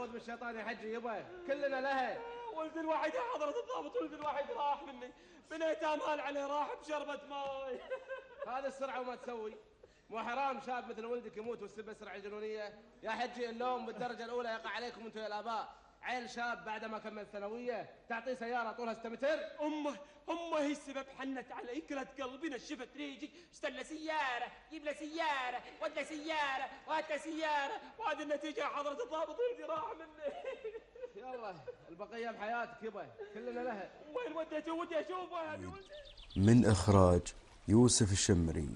أعوذ بالشيطان يا حجي يبا، كلنا لها. ولد الواحد يا حضرة الضابط، ولد الواحد راح مني، بنيت امال عليه راح بشربة ماي. هذا السرعة وما تسوي، مو حرام شاب مثل ولدك يموت والسبة سرعة جنونية؟ يا حجي اللوم بالدرجة الأولى يقع عليكم أنتم يا الآباء. عيل شاب بعد ما كمل ثانوية تعطيه سيارة طولها 6 متر؟ امه هي السبب، حنت علي كلت قلبي نشفت ريجي، اشتري له سيارة، جيب له سيارة، ود له سيارة، وهات له سيارة، وهذه النتيجة يا حضرة الضابط، ولدي راح مني. يلا البقية بحياتك يبا، كلنا لها. وين وديته؟ ودي اشوفه يا ولدي. من إخراج يوسف الشمري.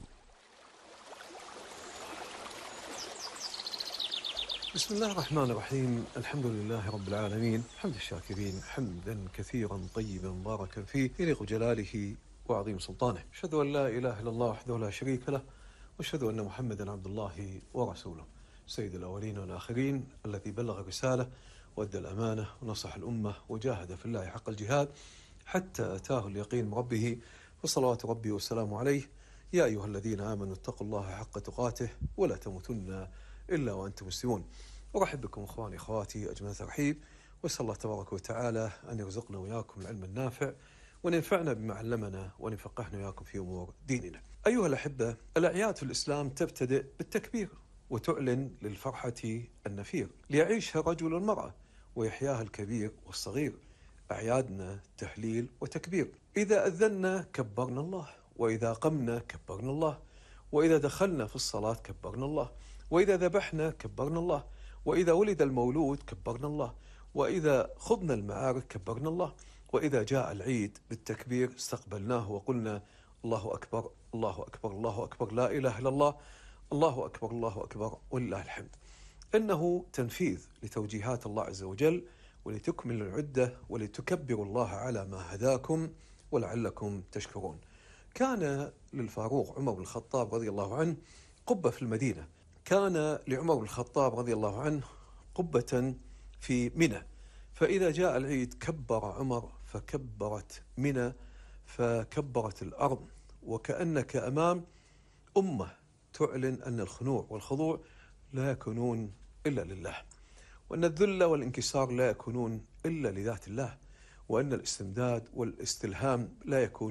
بسم الله الرحمن الرحيم. الحمد لله رب العالمين، حمد الشاكرين حمدا كثيرا طيبا مباركا فيه يليق جلاله وعظيم سلطانه. أشهد أن لا إله إلا الله وحده لا شريك له، وأشهد أن محمدا عبد الله ورسوله، سيد الأولين والآخرين، الذي بلغ الرسالة وأدى الأمانة ونصح الأمة وجاهد في الله حق الجهاد حتى أتاه اليقين من ربه، وصلوات ربي وسلامه عليه. يا أيها الذين آمنوا اتقوا الله حق تقاته ولا تموتن إلا وأنتم مسلمون. أرحب بكم أخواني أخواتي أجمل ترحيب، وأسأل الله تبارك وتعالى أن يرزقنا وإياكم العلم النافع، وننفعنا بما علمنا، ونفقهنا وإياكم في أمور ديننا. أيها الأحبة، الأعياد في الإسلام تبتدئ بالتكبير وتعلن للفرحة النفير ليعيشها الرجل والمرأة ويحياها الكبير والصغير. أعيادنا تهليل وتكبير، إذا أذنا كبرنا الله، وإذا قمنا كبرنا الله، وإذا دخلنا في الصلاة كبرنا الله، وإذا ذبحنا كبرنا الله، وإذا ولد المولود كبرنا الله، وإذا خضنا المعارك كبرنا الله، وإذا جاء العيد بالتكبير استقبلناه وقلنا الله أكبر الله أكبر الله أكبر لا إله إلا الله، الله أكبر الله أكبر ولله الحمد. إنه تنفيذ لتوجيهات الله عز وجل، ولتكملوا العدة ولتكبروا الله على ما هداكم ولعلكم تشكرون. كان للفاروق عمر بن الخطاب رضي الله عنه قبة في المدينة، كان لعمر بن الخطاب رضي الله عنه قبة في منى، فإذا جاء العيد كبر عمر فكبرت منى فكبرت الأرض، وكأنك أمام أمة تعلن أن الخنوع والخضوع لا يكونون إلا لله، وأن الذل والانكسار لا يكونون إلا لذات الله، وأن الاستمداد والاستلهام لا يكون